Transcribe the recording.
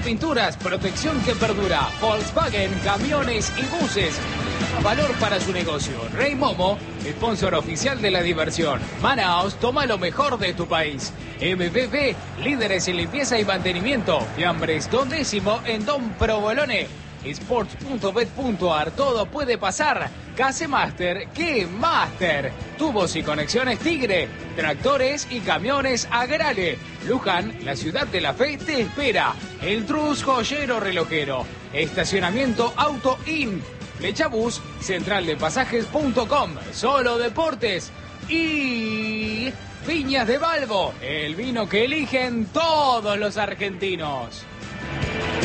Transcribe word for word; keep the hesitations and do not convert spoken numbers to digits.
Pinturas, protección que perdura. Volkswagen, camiones y buses. Valor para su negocio. Rey Momo, sponsor oficial de la diversión. Manaos, toma lo mejor de tu país. M V B, líderes en limpieza y mantenimiento. Fiambres, Don Décimo en Don Provolone. Sports punto bet punto ar, todo puede pasar. Case Master, ¿qué Master? Tubos y conexiones Tigre, tractores y camiones Agrale. Luján, la ciudad de la fe, te espera. El Trus, joyero relojero. Estacionamiento Auto In. Flechabús, central de pasajes punto com. Solo deportes. Y Viñas de Balbo, el vino que eligen todos los argentinos.